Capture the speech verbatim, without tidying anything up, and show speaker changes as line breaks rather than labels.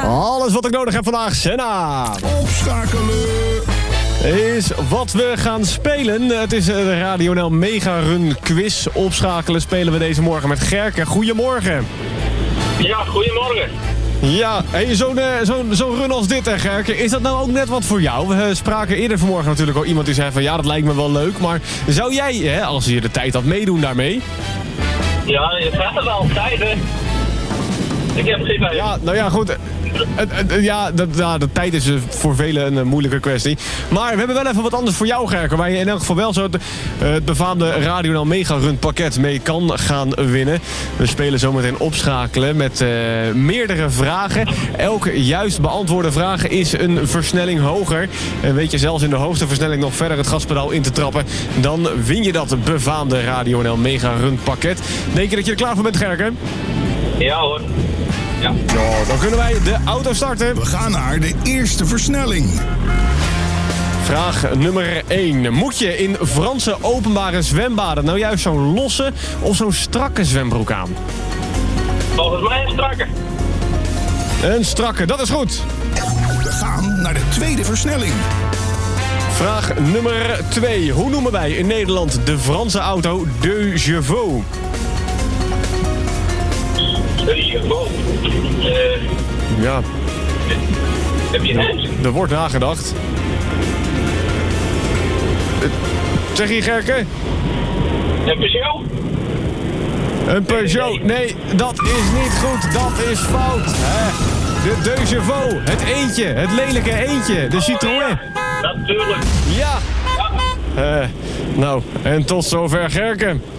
Alles wat ik nodig heb vandaag, Senna.
Opschakelen.
Is wat we gaan spelen. Het is de Radio N L Mega Run Quiz. Opschakelen spelen we deze morgen met Gerke. Goedemorgen.
Ja, goedemorgen.
Ja, hey, zo'n uh, zo'n zo'n run als dit, hè, Gerke. Is dat nou ook net wat voor jou? We uh, spraken eerder vanmorgen natuurlijk al iemand die zei van... ja, dat lijkt me wel leuk. Maar zou jij, hè, als je de tijd had, meedoen daarmee?
Ja, je vraagt het al tijd, hè. Ik heb geen tijd.
Ja, nou ja, goed. Het, het, ja, de, ja, de tijd is voor velen een, een moeilijke kwestie. Maar we hebben wel even wat anders voor jou, Gerke. Waar je in elk geval wel zo het, uh, het befaamde Radio N L Mega Run pakket mee kan gaan winnen. We spelen zometeen opschakelen met uh, meerdere vragen. Elke juist beantwoorde vraag is een versnelling hoger. En weet je zelfs in de hoogste versnelling nog verder het gaspedaal in te trappen... dan win je dat befaamde Radio N L Mega Run pakket. Denk je dat je er klaar voor bent, Gerke?
Ja hoor. Ja.
Nou, dan kunnen wij de auto starten.
We gaan naar de eerste versnelling.
Vraag nummer één. Moet je in Franse openbare zwembaden nou juist zo'n losse of zo'n strakke zwembroek aan?
Volgens mij een strakke.
Een strakke, dat is goed.
We gaan naar de tweede versnelling.
Vraag nummer twee. Hoe noemen wij in Nederland de Franse auto deux chevaux?
Deux chevaux. Uh,
Ja,
heb je het?
er wordt nagedacht. Uh, Zeg je, Gerke?
Een Peugeot?
Een Peugeot. Nee, dat is niet goed. Dat is fout. Hè? De deux chevaux. Het eentje. Het lelijke eentje. De Citroën.
Natuurlijk.
Ja.
Ja.
Uh, nou, en tot zover, Gerke.